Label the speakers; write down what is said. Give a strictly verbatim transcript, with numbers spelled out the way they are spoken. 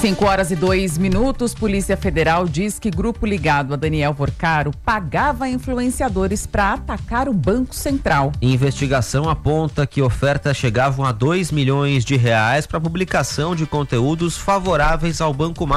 Speaker 1: cinco horas e dois minutos, Polícia Federal diz que grupo ligado a Daniel Porcaro pagava influenciadores para atacar o Banco Central.
Speaker 2: Investigação aponta que ofertas chegavam a dois milhões de reais para publicação de conteúdos favoráveis ao Banco